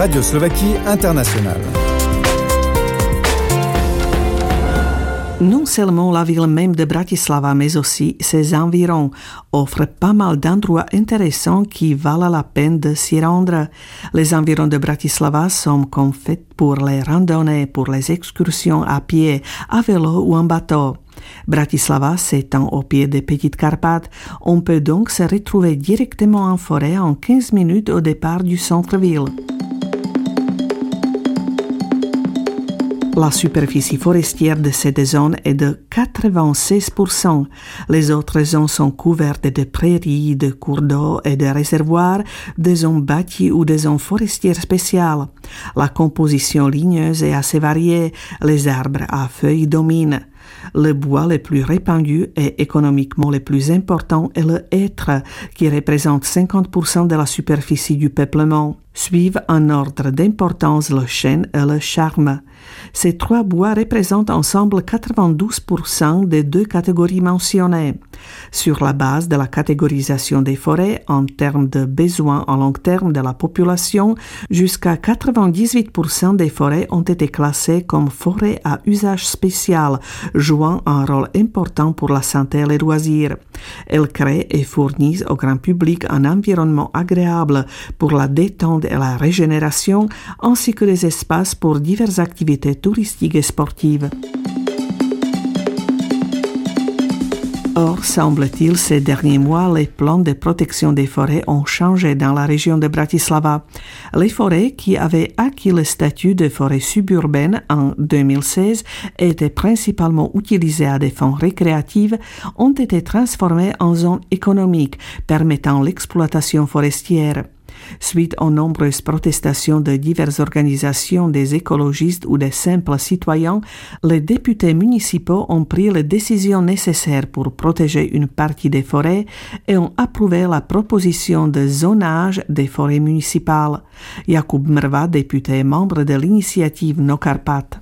Radio Slovaquie Internationale. Non seulement la ville même de Bratislava, mais aussi ses environs offrent pas mal d'endroits intéressants qui valent la peine de s'y rendre. Les environs de Bratislava sont comme faits pour les randonnées, pour les excursions à pied, à vélo ou en bateau. Bratislava s'étend au pied des Petites Carpates. On peut donc se retrouver directement en forêt en 15 minutes au départ du centre-ville. La superficie forestière de cette zone est de 96%. Les autres zones sont couvertes de prairies, de cours d'eau et de réservoirs, de zones bâties ou de zones forestières spéciales. La composition ligneuse est assez variée. Les arbres à feuilles dominent. Le bois le plus répandu et économiquement le plus important est le hêtre, qui représente 50% de la superficie du peuplement. Suivent en ordre d'importance le chêne et le charme. Ces trois bois représentent ensemble 92% des deux catégories mentionnées. Sur la base de la catégorisation des forêts en termes de besoins à long terme de la population, jusqu'à 98% des forêts ont été classées comme forêts à usage spécial, jouant un rôle important pour la santé et les loisirs. Elles créent et fournissent au grand public un environnement agréable pour la détente et la régénération, ainsi que des espaces pour diverses activités touristiques et sportives. Or, semble-t-il, ces derniers mois, les plans de protection des forêts ont changé dans la région de Bratislava. Les forêts qui avaient acquis le statut de forêt suburbaine en 2016 étaient principalement utilisées à des fins récréatives, ont été transformées en zones économiques permettant l'exploitation forestière. Suite aux nombreuses protestations de diverses organisations des écologistes ou des simples citoyens, les députés municipaux ont pris les décisions nécessaires pour protéger une partie des forêts et ont approuvé la proposition de zonage des forêts municipales. Jakub Mrva, député et membre de l'initiative No Karpat.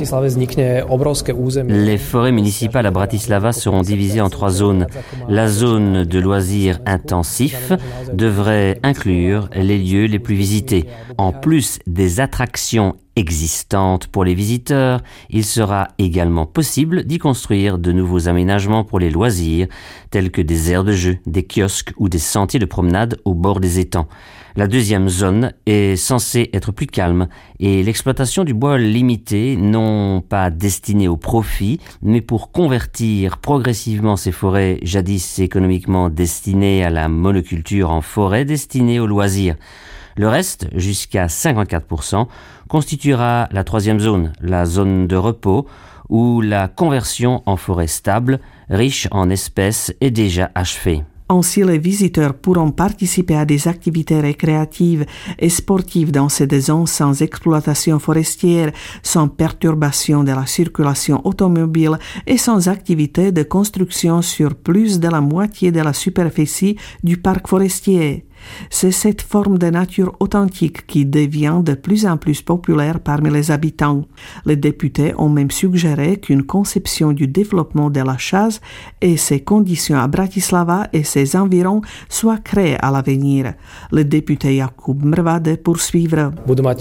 Les forêts municipales à Bratislava seront divisées en 3 zones. La zone de loisirs intensifs devrait inclure les lieux les plus visités. En plus des attractions existantes pour les visiteurs, il sera également possible d'y construire de nouveaux aménagements pour les loisirs, tels que des aires de jeu, des kiosques ou des sentiers de promenade au bord des étangs. La deuxième zone est censée être plus calme et l'exploitation du bois limitée, non pas destinée au profit, mais pour convertir progressivement ces forêts jadis économiquement destinées à la monoculture en forêts destinées aux loisirs. Le reste, jusqu'à 54%, constituera la troisième zone, la zone de repos, où la conversion en forêt stable, riche en espèces, est déjà achevée. Ainsi, les visiteurs pourront participer à des activités récréatives et sportives dans ces zones sans exploitation forestière, sans perturbation de la circulation automobile et sans activité de construction sur plus de la moitié de la superficie du parc forestier. C'est cette forme de nature authentique qui devient de plus en plus populaire parmi les habitants. Les députés ont même suggéré qu'une conception du développement de la chasse et ses conditions à Bratislava et ses environs soit créée à l'avenir. Le député Jakub Mrva de poursuivre.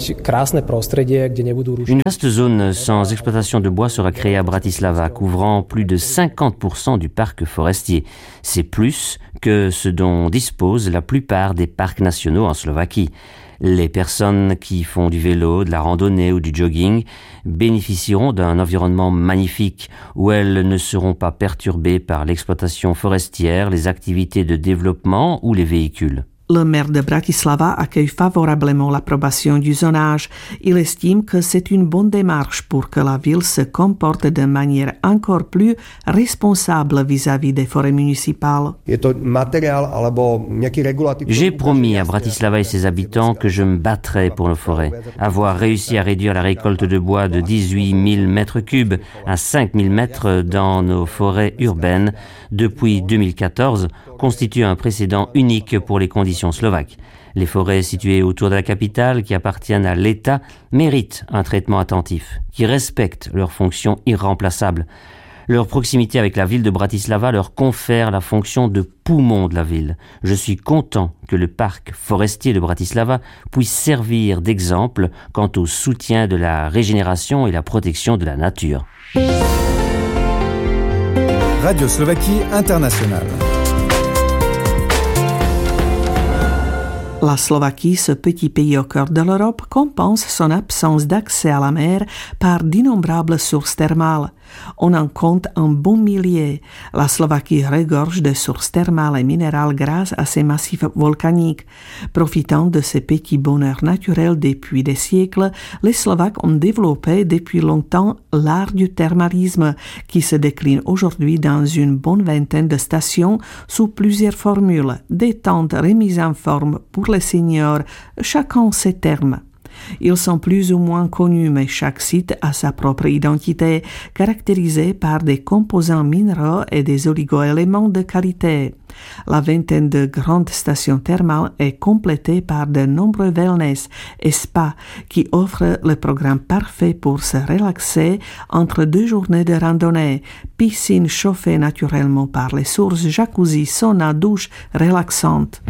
Une vaste zone sans exploitation de bois sera créée à Bratislava, couvrant plus de 50% du parc forestier. C'est plus que ce dont disposent la plupart des parcs nationaux en Slovaquie. Les personnes qui font du vélo, de la randonnée ou du jogging bénéficieront d'un environnement magnifique où elles ne seront pas perturbées par l'exploitation forestière, les activités de développement ou les véhicules. Le maire de Bratislava accueille favorablement l'approbation du zonage. Il estime que c'est une bonne démarche pour que la ville se comporte de manière encore plus responsable vis-à-vis des forêts municipales. J'ai promis à Bratislava et ses habitants que je me battrai pour nos forêts. Avoir réussi à réduire la récolte de bois de 18 000 mètres cubes à 5 000 mètres dans nos forêts urbaines depuis 2014 constitue un précédent unique pour les conditions slovaques. Les forêts situées autour de la capitale, qui appartiennent à l'État, méritent un traitement attentif, qui respecte leurs fonctions irremplaçables. Leur proximité avec la ville de Bratislava leur confère la fonction de poumon de la ville. Je suis content que le parc forestier de Bratislava puisse servir d'exemple quant au soutien de la régénération et la protection de la nature. Radio Slovaquie Internationale. La Slovaquie, ce petit pays au cœur de l'Europe, compense son absence d'accès à la mer par d'innombrables sources thermales. On en compte un bon millier. La Slovaquie regorge de sources thermales et minérales grâce à ses massifs volcaniques. Profitant de ces petits bonheurs naturels depuis des siècles, les Slovaques ont développé depuis longtemps l'art du thermalisme, qui se décline aujourd'hui dans une bonne vingtaine de stations sous plusieurs formules, des tentes remises en forme pour les seniors, chacun ses termes. Ils sont plus ou moins connus, mais chaque site a sa propre identité, caractérisée par des composants minéraux et des oligo-éléments de qualité. La vingtaine de grandes stations thermales est complétée par de nombreux wellness et spas qui offrent le programme parfait pour se relaxer entre 2 journées de randonnée. Piscine chauffée naturellement par les sources, jacuzzi, sauna, douche relaxante.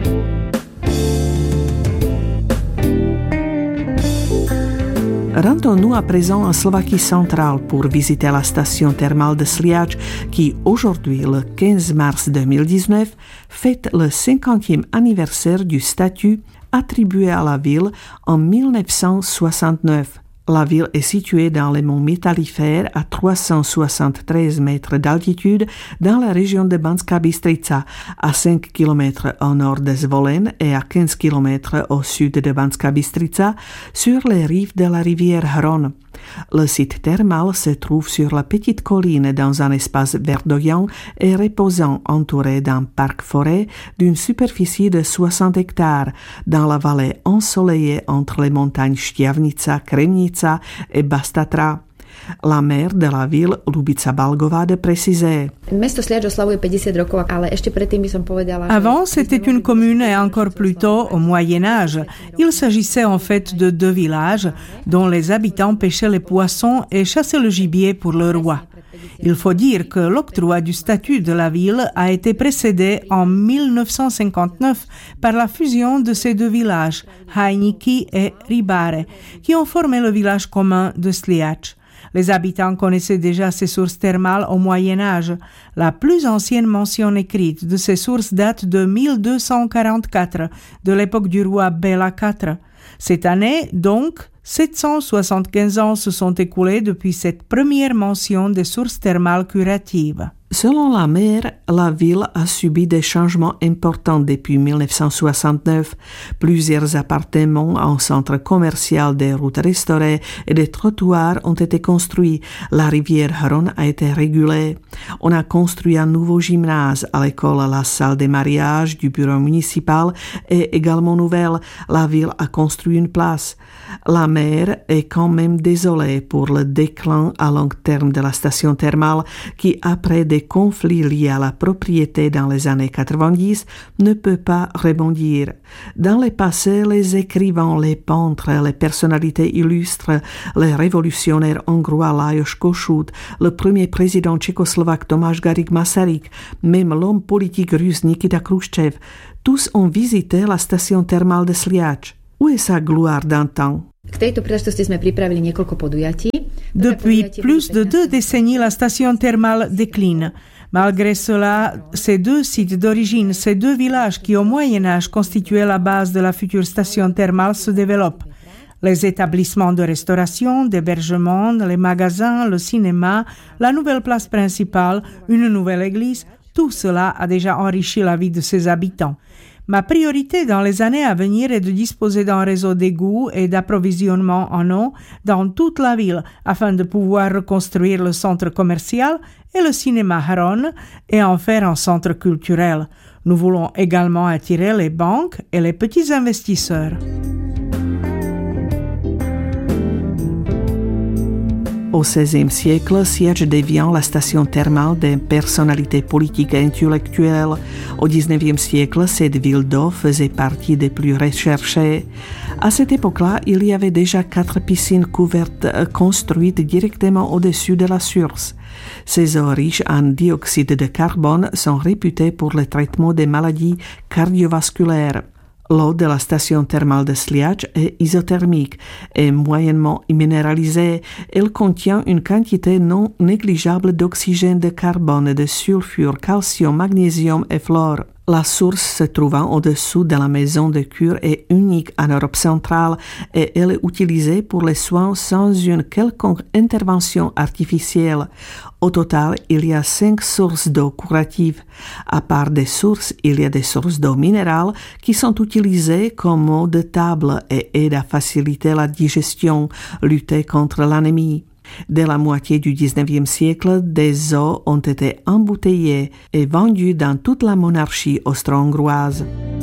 Rendons-nous à présent en Slovaquie centrale pour visiter la station thermale de Sliač qui, aujourd'hui, le 15 mars 2019, fête le 50e anniversaire du statut attribué à la ville en 1969. La ville est située dans les monts Métallifères à 373 mètres d'altitude dans la région de Banská Bystrica, à 5 km au nord de Zvolen et à 15 km au sud de Banská Bystrica, sur les rives de la rivière Hron. Le site thermal se trouve sur la petite colline dans un espace verdoyant et reposant entouré d'un parc-forêt d'une superficie de 60 hectares dans la vallée ensoleillée entre les montagnes Štiavnica, Kremnica et Bastatra. La maire de la ville, Lubica Balgová, de préciser. Avant, c'était une commune et encore plus tôt au Moyen-Âge. Il s'agissait en fait de 2 villages dont les habitants pêchaient les poissons et chassaient le gibier pour le roi. Il faut dire que l'octroi du statut de la ville a été précédé en 1959 par la fusion de ces 2 villages, Hajniki et Ribare, qui ont formé le village commun de Sliač. Les habitants connaissaient déjà ces sources thermales au Moyen-Âge. La plus ancienne mention écrite de ces sources date de 1244, de l'époque du roi Béla IV. Cette année, donc, 775 ans se sont écoulés depuis cette première mention des sources thermales curatives. Selon la maire, la ville a subi des changements importants depuis 1969. Plusieurs appartements, un centre commercial, des routes restaurées et des trottoirs ont été construits. La rivière Hron a été régulée. On a construit un nouveau gymnase à l'école, la salle des mariages du bureau municipal est également nouvelle. La ville a construit une place. La maire est quand même désolée pour le déclin à long terme de la station thermale qui, après des conflits liés à la propriété dans les années 90, ne peut pas rebondir. Dans le passé, les écrivains, les peintres, les personnalités illustres, les révolutionnaires hongrois Lajos Kossuth, le premier président tchécoslovaque Tomáš Garrigue Masaryk, même l'homme politique russe Nikita Khrouchtchev, tous ont visité la station thermale de Sliač. Où est sa gloire d'antan? Depuis plus de 2 décennies, la station thermale décline. Malgré cela, ces 2 sites d'origine, ces 2 villages qui au Moyen-Âge constituaient la base de la future station thermale se développent. Les établissements de restauration, d'hébergement, les magasins, le cinéma, la nouvelle place principale, une nouvelle église, tout cela a déjà enrichi la vie de ses habitants. Ma priorité dans les années à venir est de disposer d'un réseau d'égouts et d'approvisionnement en eau dans toute la ville afin de pouvoir reconstruire le centre commercial et le cinéma Hron et en faire un centre culturel. Nous voulons également attirer les banques et les petits investisseurs. Au XVIe siècle, Sliač devient la station thermale des personnalités politiques et intellectuelles. Au XIXe siècle, cette ville d'eau faisait partie des plus recherchées. À cette époque-là, il y avait déjà 4 piscines couvertes construites directement au-dessus de la source. Ces eaux riches en dioxyde de carbone sont réputées pour le traitement des maladies cardiovasculaires. L'eau de la station thermale de Sliač est isothermique et moyennement minéralisée. Elle contient une quantité non négligeable d'oxygène de carbone, de sulfure, calcium, magnésium et fluor. La source se trouvant au-dessous de la maison de cure est unique en Europe centrale et elle est utilisée pour les soins sans une quelconque intervention artificielle. Au total, il y a 5 sources d'eau curatives. À part des sources, il y a des sources d'eau minérale qui sont utilisées comme eau de table et aident à faciliter la digestion, lutter contre l'anémie. Dès la moitié du XIXe siècle, des eaux ont été embouteillées et vendues dans toute la monarchie austro-hongroise.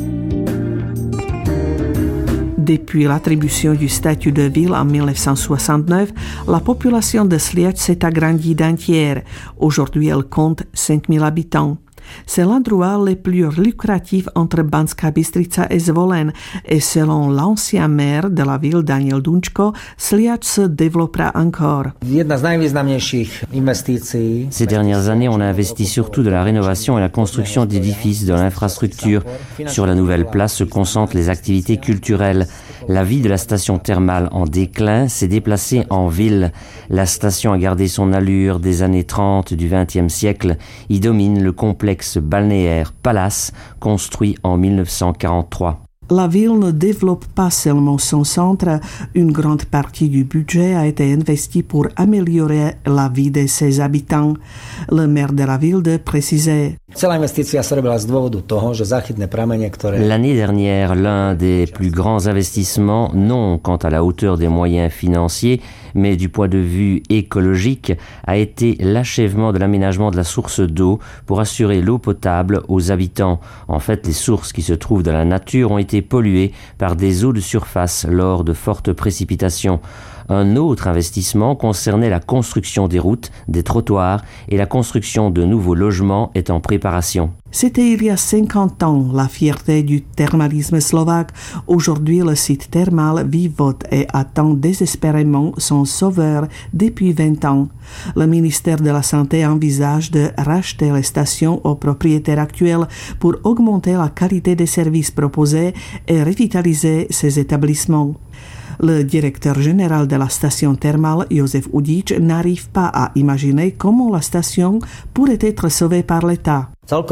Depuis l'attribution du statut de ville en 1969, la population de Sliač s'est agrandie d'un tiers. Aujourd'hui, elle compte 5000 habitants. C'est l'endroit le plus lucratif entre Banská Bystrica et Zvolen et selon l'ancien maire de la ville Daniel Dunčko, Sliač se développera encore. Ces dernières années, on a investi surtout de la rénovation et la construction d'édifices, de l'infrastructure. Sur la nouvelle place se concentrent les activités culturelles. La vie de la station thermale en déclin s'est déplacée en ville. La station a gardé son allure des années 30 du XXe siècle. Y domine le complexe balnéaire Palace, construit en 1943. La ville ne développe pas seulement son centre, une grande partie du budget a été investie pour améliorer la vie de ses habitants. Le maire de la ville de préciser. L'année dernière, l'un des plus grands investissements, non quant à la hauteur des moyens financiers, mais du point de vue écologique, a été l'achèvement de l'aménagement de la source d'eau pour assurer l'eau potable aux habitants. En fait, les sources qui se trouvent dans la nature ont été polluées par des eaux de surface lors de fortes précipitations. Un autre investissement concernait la construction des routes, des trottoirs et la construction de nouveaux logements est en préparation. C'était il y a 50 ans, la fierté du thermalisme slovaque. Aujourd'hui, le site thermal vivote et attend désespérément son sauveur depuis 20 ans. Le ministère de la Santé envisage de racheter les stations aux propriétaires actuels pour augmenter la qualité des services proposés et revitaliser ces établissements. Le directeur général de la station thermale, Josef Udič, n'arrive pas à imaginer comment la station pourrait être sauvée par l'État.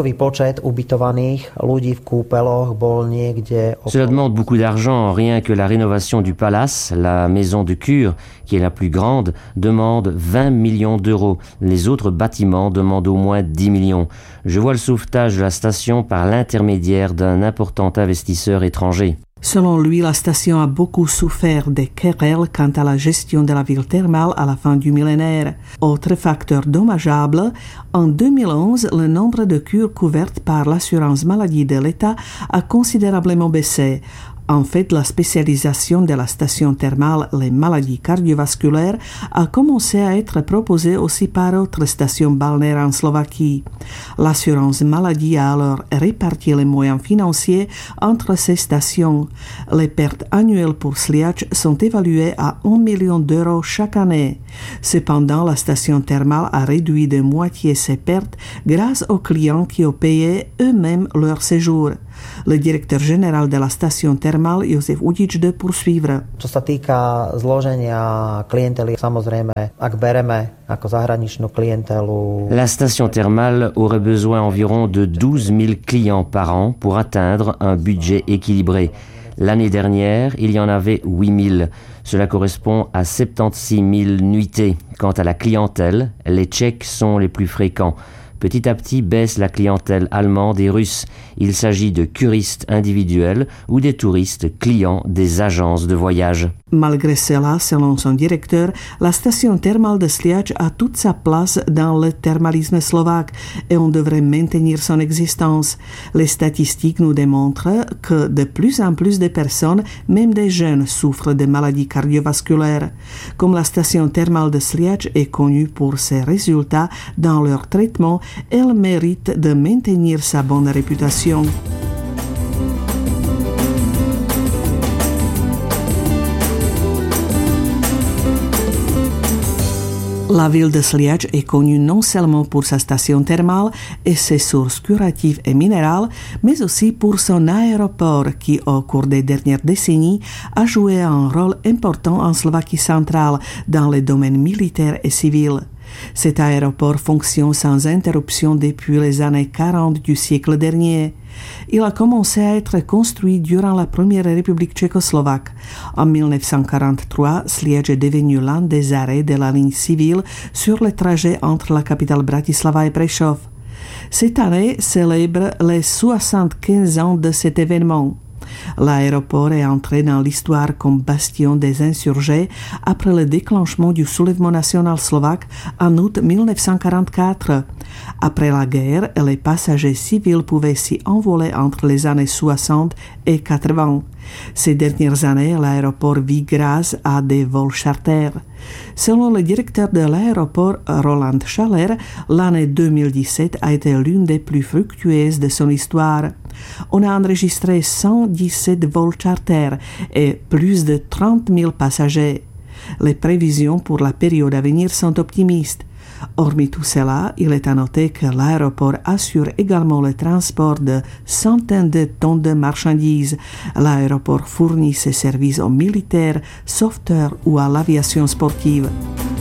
Cela demande beaucoup d'argent. Rien que la rénovation du palace, la maison de cure, qui est la plus grande, demande 20 millions d'euros. Les autres bâtiments demandent au moins 10 millions. Je vois le sauvetage de la station par l'intermédiaire d'un important investisseur étranger. Selon lui, la station a beaucoup souffert des querelles quant à la gestion de la ville thermale à la fin du millénaire. Autre facteur dommageable, en 2011, le nombre de cures couvertes par l'assurance maladie de l'État a considérablement baissé. En fait, la spécialisation de la station thermale, les maladies cardiovasculaires, a commencé à être proposée aussi par autres stations balnéaires en Slovaquie. L'assurance maladie a alors réparti les moyens financiers entre ces stations. Les pertes annuelles pour Sliač sont évaluées à 1 million d'euros chaque année. Cependant, la station thermale a réduit de moitié ses pertes grâce aux clients qui ont payé eux-mêmes leur séjour. Le directeur général de la station thermale, Josef Udič, de poursuivre. Čo sa týka zloženia klientely, samozrejme, ak bereme ako zahraničnú klientelu. La station thermale aurait besoin environ de 12 000 clients par an pour atteindre un budget équilibré. L'année dernière, il y en avait 8 000. Cela correspond à 76 000 nuitées. Quant à la clientèle, les Tchèques sont les plus fréquents. petit à petit baisse la clientèle allemande et russe. Il s'agit de curistes individuels ou des touristes clients des agences de voyage. Malgré cela, selon son directeur, la station thermale de Sliač a toute sa place dans le thermalisme slovaque et on devrait maintenir son existence. Les statistiques nous démontrent que de plus en plus de personnes, même des jeunes, souffrent de maladies cardiovasculaires. Comme la station thermale de Sliač est connue pour ses résultats dans leur traitement, elle mérite de maintenir sa bonne réputation. La ville de Sliač est connue non seulement pour sa station thermale et ses sources curatives et minérales, mais aussi pour son aéroport qui, au cours des dernières décennies, a joué un rôle important en Slovaquie centrale dans les domaines militaires et civils. Cet aéroport fonctionne sans interruption depuis les années 40 du siècle dernier. Il a commencé à être construit durant la Première République tchécoslovaque. En 1943, Sliač est devenu l'un des arrêts de la ligne civile sur le trajet entre la capitale Bratislava et Prešov. Cette année célèbre les 75 ans de cet événement. L'aéroport est entré dans l'histoire comme bastion des insurgés après le déclenchement du soulèvement national slovaque en août 1944. Après la guerre, les passagers civils pouvaient s'y envoler entre les années 60 et 80. Ces dernières années, l'aéroport vit grâce à des vols charters. Selon le directeur de l'aéroport, Roland Schaller, l'année 2017 a été l'une des plus fructueuses de son histoire. On a enregistré 117 vols charters et plus de 30 000 passagers. Les prévisions pour la période à venir sont optimistes. Hormis tout cela, il est à noter que l'aéroport assure également le transport de centaines de tonnes de marchandises. L'aéroport fournit ses services aux militaires, sauveteurs ou à l'aviation sportive.